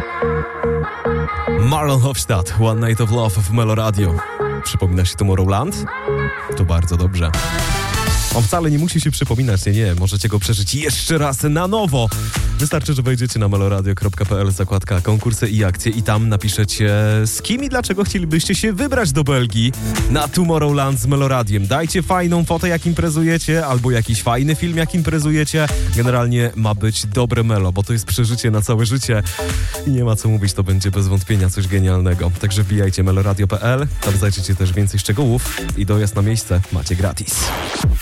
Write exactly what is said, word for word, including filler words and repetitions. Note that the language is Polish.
Marlon Hofstadt, One Night of Love w Melo Radio. Przypomina się Tomorrowland? To bardzo dobrze. On wcale nie musi się przypominać, nie, nie. Możecie go przeżyć jeszcze raz na nowo. Wystarczy, że wejdziecie na meloradio kropka p l, zakładka konkursy i akcje i tam napiszecie, z kim i dlaczego chcielibyście się wybrać do Belgii na Tomorrowland z Meloradiem. Dajcie fajną fotę, jak imprezujecie, albo jakiś fajny film, jak imprezujecie. Generalnie ma być dobre melo, bo to jest przeżycie na całe życie i nie ma co mówić, to będzie bez wątpienia coś genialnego. Także wbijajcie meloradio kropka p l, tam znajdziecie też więcej szczegółów i dojazd na miejsce macie gratis.